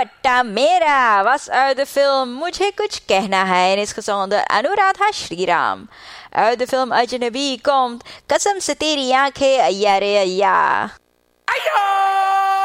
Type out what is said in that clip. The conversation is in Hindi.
दुपट्टा मेरा was the film मुझे कुछ कहना है. En is gezongen Anuradha Shriram. De film Ajnabi komt Kasam se teri aankhein, yare ya.